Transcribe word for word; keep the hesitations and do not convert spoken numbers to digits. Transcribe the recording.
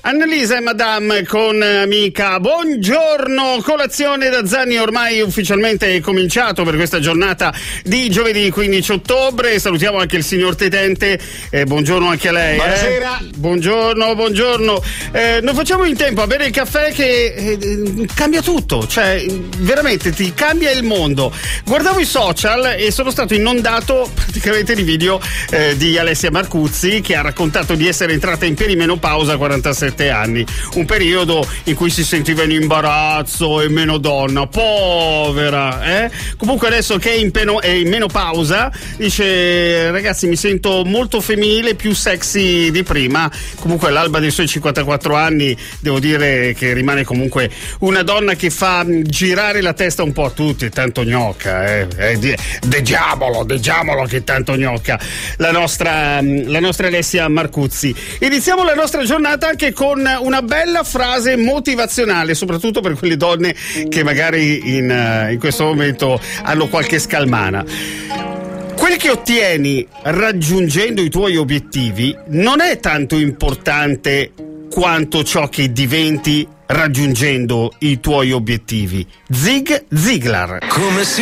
Annalisa e Madame con Amica, buongiorno, colazione da Zanni ormai ufficialmente è cominciato per questa giornata di giovedì quindici ottobre, salutiamo anche il signor Tedente, eh, buongiorno anche a lei. Buonasera. Eh? Buongiorno, buongiorno, eh, non facciamo in tempo a bere il caffè che eh, cambia tutto, cioè veramente ti cambia il mondo. Guardavo i social e sono stato inondato praticamente di video eh, di Alessia Marcuzzi che ha raccontato di essere entrata in perimenopausa a quarantasette anni, un periodo in cui si sentiva in imbarazzo e meno donna, povera, eh? Comunque adesso che è in, peno, è in menopausa dice: ragazzi, mi sento molto femminile, più sexy di prima. Comunque all'alba dei suoi cinquantaquattro anni devo dire che rimane comunque una donna che fa girare la testa un po' a tutti, tanto gnocca, eh? eh deggiamolo, deggiamolo che tanto gnocca la nostra, la nostra Alessia Marcuzzi. Iniziamo la nostra giornata anche con una bella frase motivazionale, soprattutto per quelle donne che magari in, in questo momento hanno qualche scalmana. Quel che ottieni raggiungendo i tuoi obiettivi non è tanto importante quanto ciò che diventi raggiungendo i tuoi obiettivi. Zig Ziglar. Come si